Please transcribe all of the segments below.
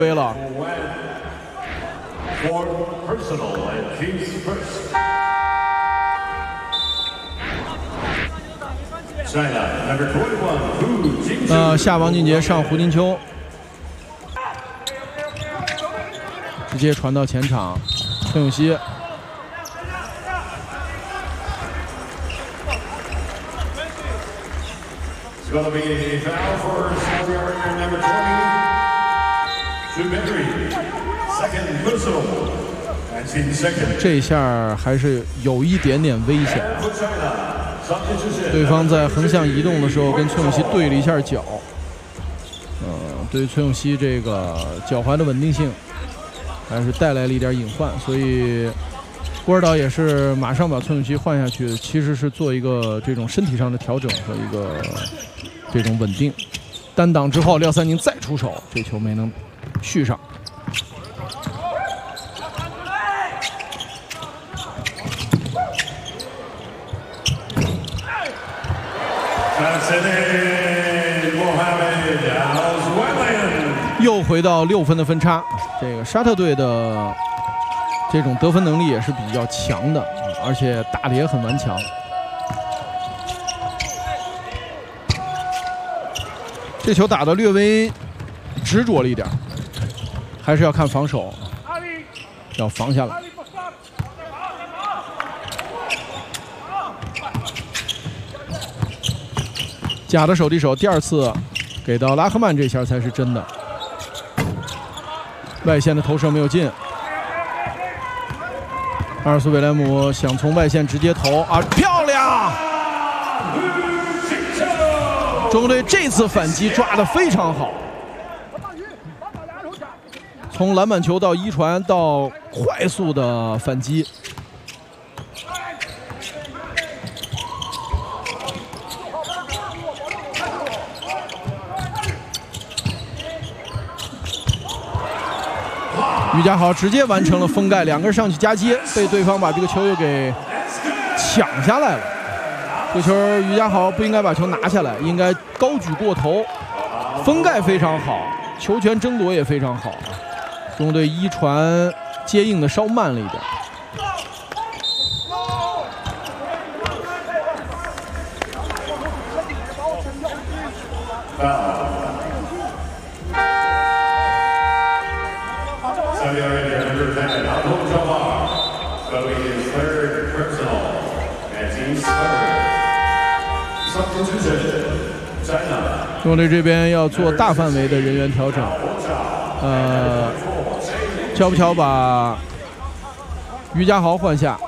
飞了。下王俊杰上胡金秋，直接传到前场，陈永熙。 Going to be a foul for Saudi Arabia number 20. Shubedri, second whistle. That's in second. 这一下还是有一点点危险。对方在横向移动的时候，跟崔永熙对了一下脚。对于崔永熙这个脚踝的稳定性，还是带来了一点隐患，所以郭指导也是马上把崔永熙换下去，其实是做一个这种身体上的调整和一个。 这种稳定，单挡之后，廖三宁再出手，这球没能续上。又回到6分的分差。这个沙特队的这种得分能力也是比较强的，而且打得也很顽强。 这球打得略微执着了一点，还是要看防守，要防下来。假的手递手，第2次给到拉赫曼，这下才是真的。外线的投射没有进，阿尔苏韦莱姆想从外线直接投啊，漂亮！ 中国队这次反击抓得非常好，从篮板球到一传到快速的反击。于家豪直接完成了封盖，2个人上去夹接，被对方把这个球又给抢下来了。 这球于家豪不应该把球拿下来，应该高举过头，封盖非常好，球权争夺也非常好。中国队一传接应的稍慢了一点。中国队这边要做大范围的人员调整，巧不巧把于家豪换下，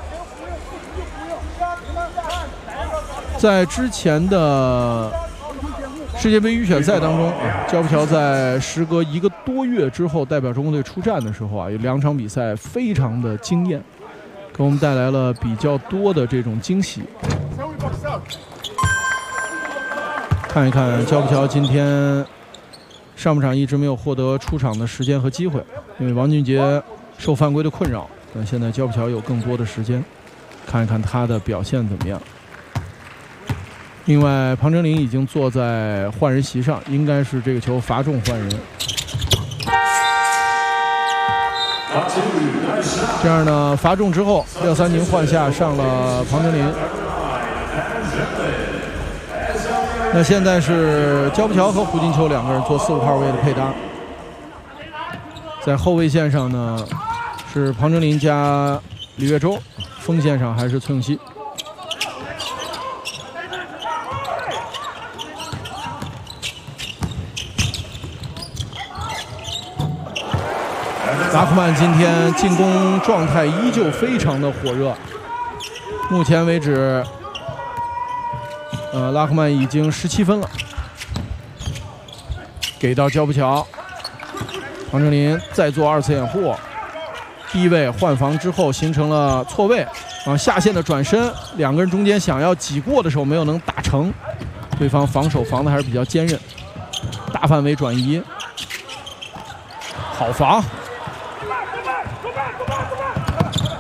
在之前的世界杯预选赛当中，巧不巧在时隔1个多月之后代表中国队出战的时候有2场比赛非常的惊艳，给我们带来了比较多的这种惊喜。 看一看焦不乔今天上半场一直没有获得出场的时间和机会，因为王俊杰受犯规的困扰。但现在焦不乔有更多的时间，看一看他的表现怎么样。另外，庞真林已经坐在换人席上，应该是这个球罚中换人。这样呢，罚中之后，廖三宁换下上了庞真林。 那现在是焦不乔和胡金秋2个人做4、5号位的配搭，在后卫线上呢是庞真林加李月洲，锋线上还是崔永熙。拉克曼今天进攻状态依旧非常的火热，目前为止。 拉克曼已经17分了，给到焦不乔，庞真林再做2次掩护，低位换防之后形成了错位，往下线的转身，2个人中间想要挤过的时候没有能打成，对方防守防的还是比较坚韧，大范围转移，好防。